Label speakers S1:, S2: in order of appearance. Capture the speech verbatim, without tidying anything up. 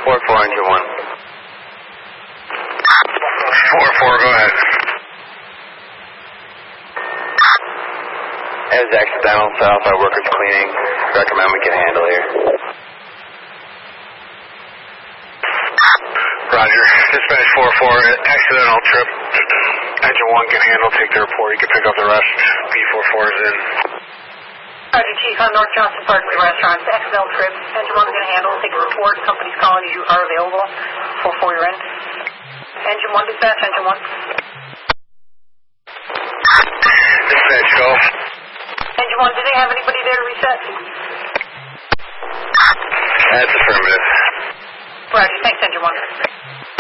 S1: four four, engine one.
S2: four four, go ahead.
S1: As accidental south, our workers cleaning. Recommend we can handle here.
S2: Roger. Dispatch four four, accidental trip. Engine one can handle, take the report. You can pick up the rest. B four four is in.
S3: Roger, Chief, on North Johnson Park at the restaurant. Accidental trip. Engine one's going to handle, take a report. Company's calling you are available. four four, you're in. Engine one, dispatch, engine one.
S2: Dispatch, go.
S3: Engine one, do they have anybody there to reset?
S1: That's affirmative.
S3: Roger, thanks, engine one.